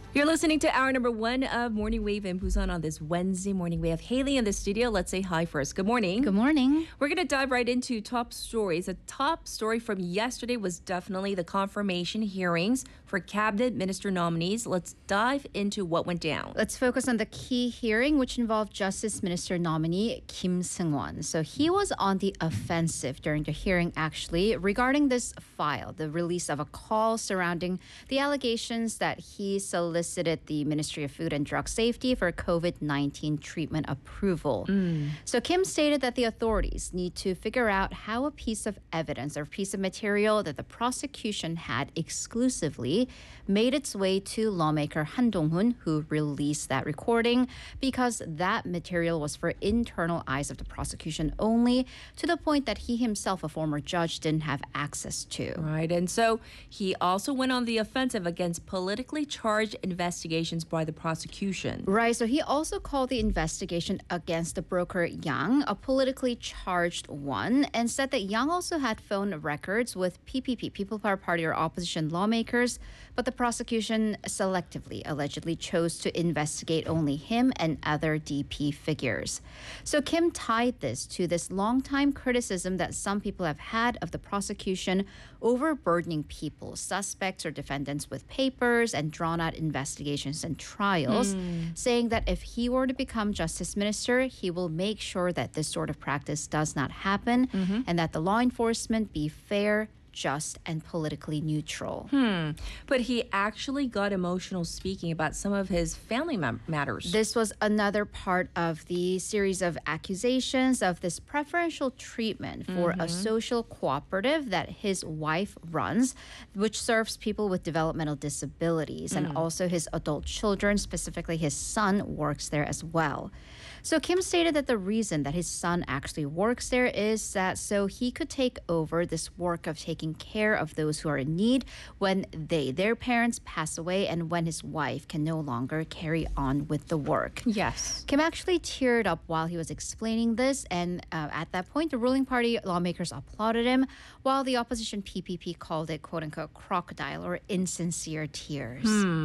You're listening to hour number one of Morning Wave in Busan on this Wednesday morning. We have Haley in the studio. Let's say hi first. Good morning. Good morning. We're going to dive right into top stories. A top story from yesterday was definitely the confirmation hearings for cabinet minister nominees. Let's dive into what went down. Let's focus on the key hearing, which involved Justice Minister nominee Kim Seung-won. So he was on the offensive during the hearing, actually, regarding this file, the release of a call surrounding the allegations that he solicited the Ministry of Food and Drug Safety for COVID-19 treatment approval. So Kim stated that the authorities need to figure out how a piece of evidence or piece of material that the prosecution had exclusively made its way to lawmaker Han Dong-hoon, who released that recording, because that material was for internal eyes of the prosecution only, to the point that he himself, a former judge, didn't have access to. Right, and so he also went on the offensive against politically charged investigations by the prosecution. Right, so he also called the investigation against the broker Yang a politically charged one, and said that Yang also had phone records with PPP, People Power Party or opposition lawmakers, but the prosecution selectively allegedly chose to investigate only him and other DP figures. So Kim tied this to this long-time criticism that some people have had of the prosecution overburdening people, suspects or defendants, with papers and drawn-out investigations and trials, saying that if he were to become justice minister, he will make sure that this sort of practice does not happen, and that the law enforcement be fair, just, and politically neutral. But he actually got emotional speaking about some of his family matters. This was another part of the series of accusations of this preferential treatment for a social cooperative that his wife runs, which serves people with developmental disabilities, and also his adult children, specifically his son, works there as well. So Kim stated that the reason that his son actually works there is that so he could take over this work of taking care of those who are in need when their parents pass away, and when his wife can no longer carry on with the work. Yes. Kim actually teared up while he was explaining this, and at that point, the ruling party lawmakers applauded him, while the opposition PPP called it, quote-unquote, crocodile or insincere tears.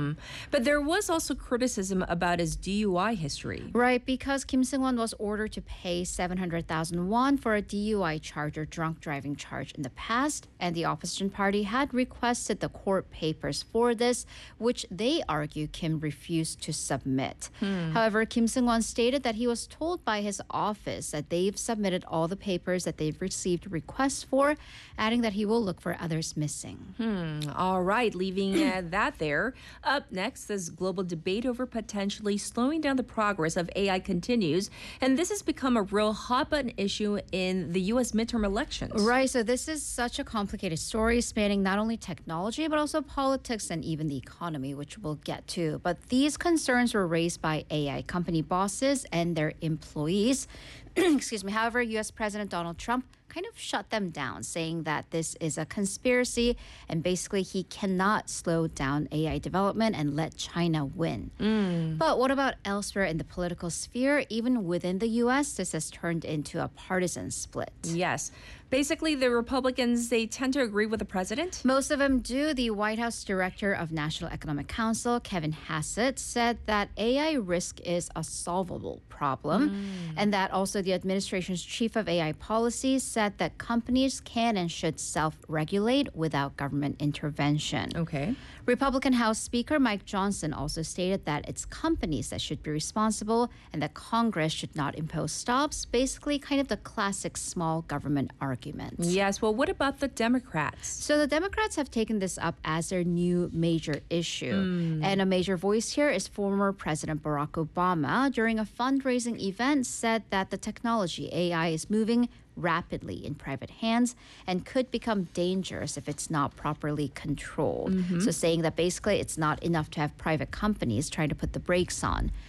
But there was also criticism about his DUI history. Right, because Kim Seung-won was ordered to pay 700,000 won for a DUI charge or drunk driving charge in the past, and the opposition party had requested the court papers for this, which they argue Kim refused to submit. However, Kim Seung-won stated that he was told by his office that they've submitted all the papers that they've received requests for, adding that he will look for others missing. All right, leaving that there. Up next, this global debate over potentially slowing down the progress of AI continues, and this has become a real hot button issue in the U.S. midterm elections. Right, so this is such a complicated story spanning not only technology but also politics and even the economy, which we'll get to. But these concerns were raised by AI company bosses and their employees. Excuse me. However, U.S. President Donald Trump kind of shut them down, saying that this is a conspiracy and basically he cannot slow down AI development and let China win. But what about elsewhere in the political sphere? Even within the U.S., this has turned into a partisan split. Yes. Basically, the Republicans, they tend to agree with the president. Most of them do. The White House Director of National Economic Council, Kevin Hassett, said that AI risk is a solvable problem, and that also the administration's chief of AI policy said that companies can and should self-regulate without government intervention. Okay. Republican House Speaker Mike Johnson also stated that it's companies that should be responsible and that Congress should not impose stops, basically kind of the classic small government argument. Yes, well, what about the Democrats? So the Democrats have taken this up as their new major issue. And a major voice here is former President Barack Obama. During a fundraising event, said that the technology, AI, is moving rapidly in private hands and could become dangerous if it's not properly controlled. So saying that basically it's not enough to have private companies trying to put the brakes on.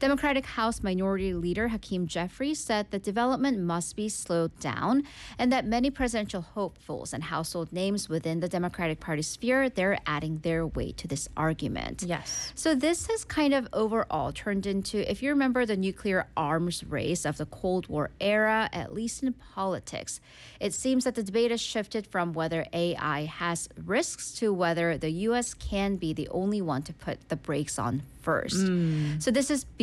Democratic House Minority Leader Hakeem Jeffries said the development must be slowed down and that many presidential hopefuls and household names within the Democratic Party sphere, they're adding their weight to this argument. Yes. So this has kind of overall turned into, if you remember the nuclear arms race of the Cold War era, at least in politics, it seems that the debate has shifted from whether AI has risks to whether the U.S. can be the only one to put the brakes on first. So this is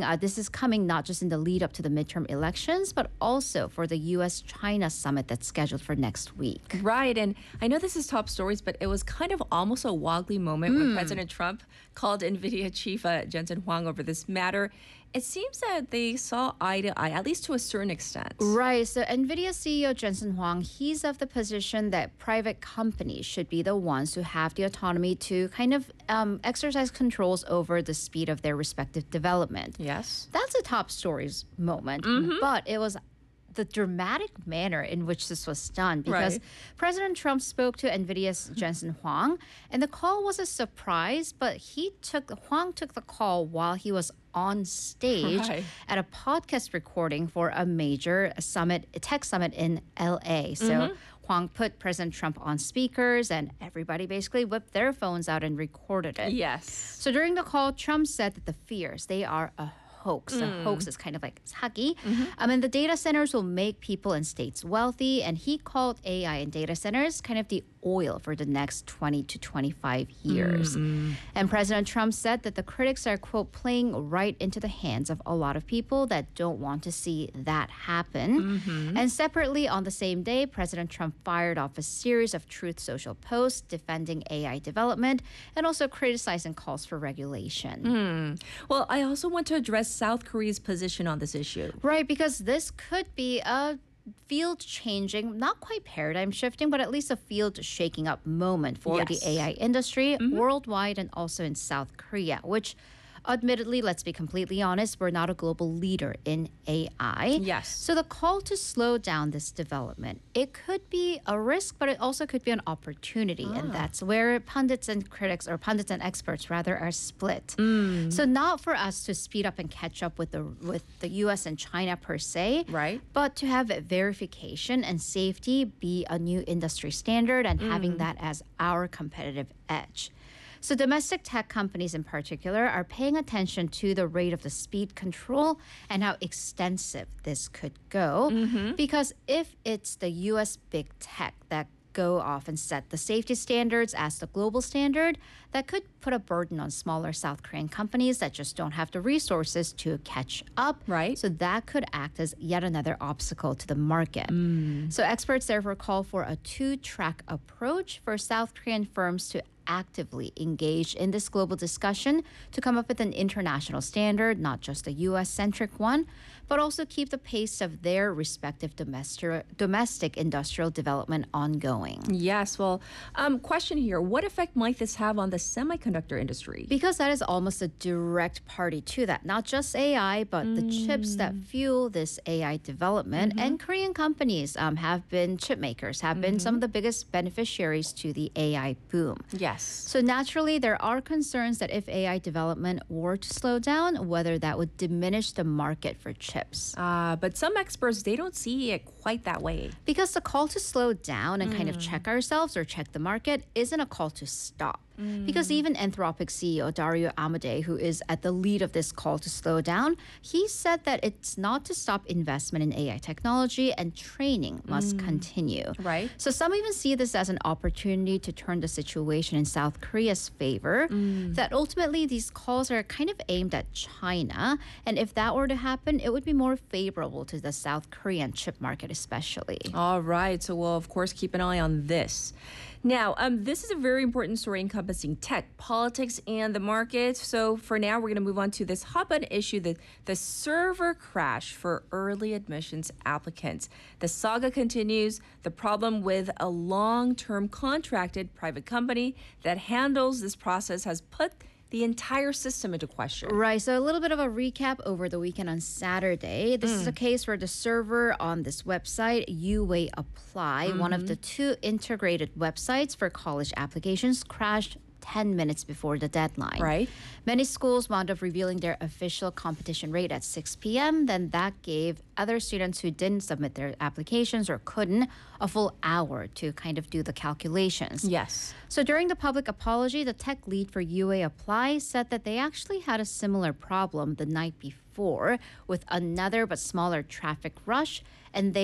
coming not just in the lead up to the midterm elections, but also for the U.S.-China summit that's scheduled for next week. Right. And I know this is top stories, but it was kind of almost a wobbly moment when President Trump called NVIDIA chief Jensen Huang over this matter. It seems that they saw eye to eye, at least to a certain extent. Right. So NVIDIA CEO Jensen Huang, he's of the position that private companies should be the ones who have the autonomy to kind of exercise controls over the speed of their respective development. Yes. That's a top stories moment, but it was the dramatic manner in which this was done because Right. President Trump spoke to NVIDIA's Jensen Huang, and the call was a surprise, but Huang took the call while he was on stage Right. at a podcast recording for a major tech summit in LA. So Huang put President Trump on speakers, and everybody basically whipped their phones out and recorded it. Yes. So during the call, Trump said that the fears, they are a hoax. A hoax is kind of like 사기. And the data centers will make people and states wealthy. And he called AI and data centers kind of the oil for the next 20 to 25 years. And President Trump said that the critics are, quote, playing right into the hands of a lot of people that don't want to see that happen. And separately, on the same day, President Trump fired off a series of Truth Social posts defending AI development and also criticizing calls for regulation. Well, I also want to address South Korea's position on this issue. Right, because this could be a field changing, not quite paradigm shifting, but at least a field shaking up moment for Yes. the AI industry worldwide and also in South Korea, which admittedly, let's be completely honest, we're not a global leader in AI. Yes. So the call to slow down this development, it could be a risk, but it also could be an opportunity. And that's where pundits and experts rather are split. So not for us to speed up and catch up with the US and China per se, Right. but to have verification and safety be a new industry standard and having that as our competitive edge. So domestic tech companies in particular are paying attention to the rate of the speed control and how extensive this could go. Because if it's the US big tech that go off and set the safety standards as the global standard, that could put a burden on smaller South Korean companies that just don't have the resources to catch up. Right. So that could act as yet another obstacle to the market. So experts therefore call for a two-track approach for South Korean firms to actively engage in this global discussion to come up with an international standard, not just a US-centric one, but also keep the pace of their respective domestic industrial development ongoing. Yes. Well, question here. What effect might this have on the semiconductor industry? Because that is almost a direct party to that. Not just AI, but the chips that fuel this AI development. And Korean companies have been chip makers, have been some of the biggest beneficiaries to the AI boom. Yes. So naturally, there are concerns that if AI development were to slow down, whether that would diminish the market for chips. But some experts, they don't see it quite that way. Because the call to slow down and kind of check ourselves or check the market isn't a call to stop. Because even Anthropic CEO Dario Amodei, who is at the lead of this call to slow down, he said that it's not to stop investment in AI technology and training must continue. Right. So some even see this as an opportunity to turn the situation in South Korea's favor, that ultimately these calls are kind of aimed at China. And if that were to happen, it would be more favorable to the South Korean chip market especially. All right. So we'll, of course, keep an eye on this. Now, this is a very important story encompassing tech, politics, and the market. So for now, we're going to move on to this hot button issue, the server crash for early admissions applicants. The saga continues. The problem with a long-term contracted private company that handles this process has put the entire system into question. Right. So a little bit of a recap over the weekend on Saturday. This is a case where the server on this website, UWay Apply, one of the two integrated websites for college applications, crashed 10 minutes before the deadline. Right. Many schools wound up revealing their official competition rate at 6 p.m. Then that gave other students who didn't submit their applications or couldn't a full hour to kind of do the calculations. Yes. So during the public apology, the tech lead for UA Apply said that they actually had a similar problem the night before with another but smaller traffic rush, and they